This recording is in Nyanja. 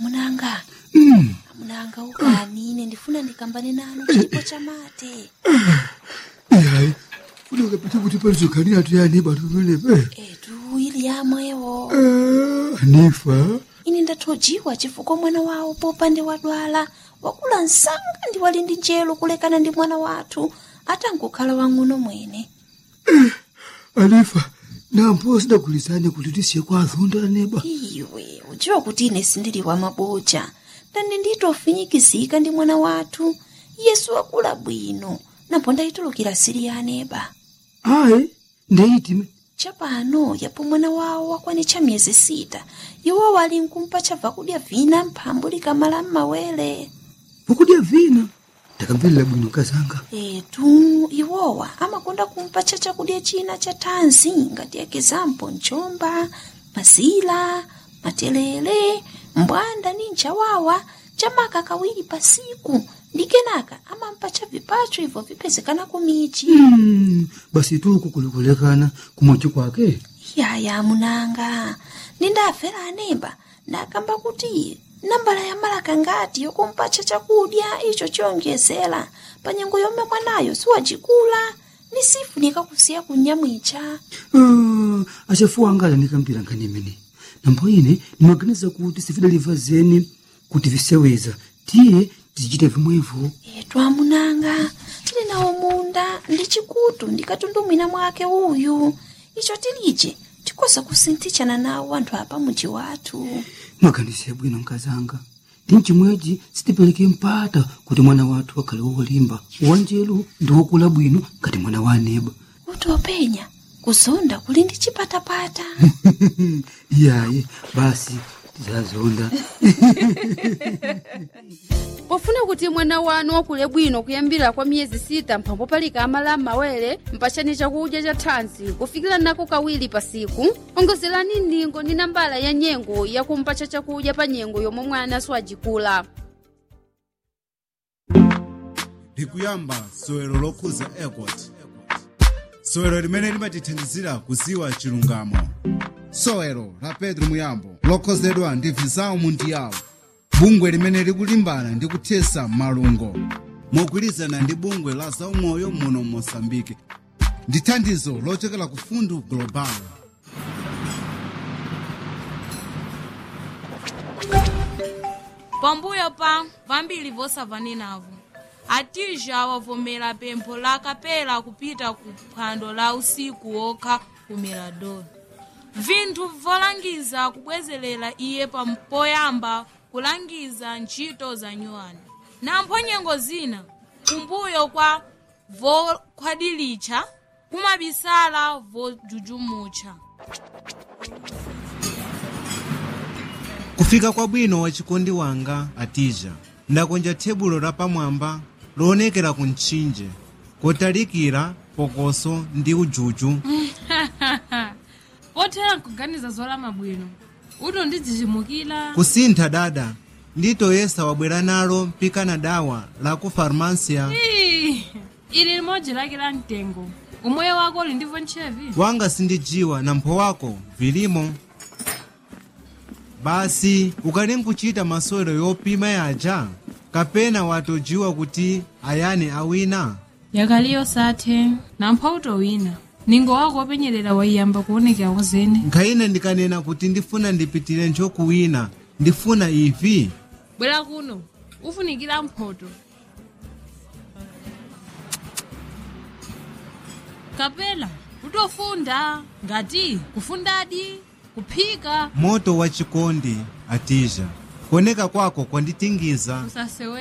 Munanga. Munanga ukanine ndifuna ndikambane nanu chipo cha mate. Hayi. Funeka phethe ukuthi palizokhanira atu yani bantu bene. Etu ili yamwewo. Nifa. Ine ndathojiwa chifukwa mwana wawo popande wadwala. Wakula nsanga ndi wali ndi njelo kulekana ndi mwana wathu. Atangokhala wang'ono mwene. Anifa. Nampo sidagulizane kuti tisiye kwa azonda neba. Iwe, uchiwa kuti ine sindili wa mabocha. Ndandi nditofinyikizika ndi mwana wathu. Yesu wakula bwino. Napo ndayitulukira siri ya neba. Ayi, ndeyitime. Chapano yapo mwana wawo wakwanitcha miyezi 6. Iwo wali nkumpa chabva kudya vina mphambu likamala m'mawere. Vakudya vina? Ndakamverera bwino kazanga. Etu, iwowa amakonda kumpa chakudya china cha thanzi ngati ekizampo nchomba, mazila, matelele, mbwanda ni nchawawa, chamaka kawiri pasiku. Ndi kenaka amampa cha vipacho hivyo vipezekana kumichi. Basi tu kukulekana kumochi kwake. Yaya munanga, nindafera anemba, nakamba kuti nambala ya malaka ngati yokumpacha chakudya icho chiyongezera panyengo yomwe mwanayo siwajikula nisifunika kusiya kunyamwicha. Achafuwa angala nikambira nkanimene. Nampo ine nimaganiza kuti sifidaliva zeni kuti viseweza. Tiye tizichita vimwevo. Etu amunanga, ndinawo munda ndi chikutu ndikatundumwina mwake uyu. Icho tilije tikosa kusinthitshana nawo anthu apa muji wathu. Maganizo ya bwino nkazanga. Tinchimweji sitipeleke mpata kuti mwana wathu akhale wolimba. Wanjelu ndi wokula bwino ngati mwana wa aneba. Utopenya kuzonda kuli ndi chipatapata. Iyayi, basi tizazonda. Pofuna kuti mwana wanu wakule bwino kuyambira kwa miyezi 6 mphambo palika amala m'mawere mpachani chakudya cha thanzi kufikira nako kawiri pasiku. Ongozerani ndingo ndi nambala ya nyengo yakumpacha chakudya pa nyengo yomwe mwana siwajikula. Likuyamba sowero lokhuza airport. Sowero limene limatithandizira kuziwa chilungamo. Sowero la Pedro Muyambo lokhozedwa ndi Visao Mundial. Bungwe limene likulimbana ndi kuthesa malungo mogwirizana ndi bungwe la zaumoyo muno Mozambique ndi thandizo lochokera ku Fundu Global. Pambuyo pa vambiri vosavanenavo Atija wavomera pempho la kapela kupita ku phwando la usiku wokha ku Mirador. Vinthu volangiza kubwezerera iye poyamba kulangiza ntchito za nyuwani. Nampho nyengo zina kumbuyo kwa vokhwadilitcha kumabisala vojujumucha. Kufika kwa bwino wa chikondi wanga Atija. Ndakonja tebulo la pamwamba loonekera ku mtchinje kotalikira pokoso ndi ujuju. Pothera kuganiza zolama bwino. Uto ndidzichimukira. Kusintha dada. Ndito yesa wabwera nalo mpika na dawa la ku farmasia. Ili limoji lake la mtengo. Umoyo wako uli ndivyo nchevi. Wanga sindijiwa na mpho wako vilimo. Basi ukalinkuchita maswero yopima yaja. Kapena watojiwa kuti ayane awina. Yakaliyo sathe na mpauto wina. Ningo wako wapenyerera waiyamba kuonekera wazene. Nkaine ndikanena kuti ndifuna ndipitire njoku wina. Ndifuna ivi. Bwera kuno, ufunikira mphoto. Kapela, utofunda. Ngati, kufundadi, kuphika. Moto wa chikondi Atija. Kuoneka kwako kwanditingiza. Usasewe.